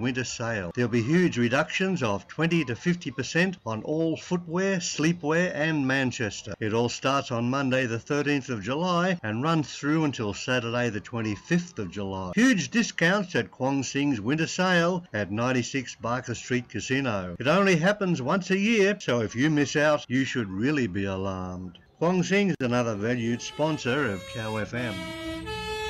winter sale. There'll be huge reductions of 20 to 50% on all footwear, sleepwear and Manchester. It all starts on Monday the 13th of July and runs through until Saturday the 25th of July. Huge discounts at Kwong Sing's winter sale at 96 Barker Street Casino. It only happens once a year, so if you miss out, you should really be alarmed. Kwong Sing is another valued sponsor of Cow FM.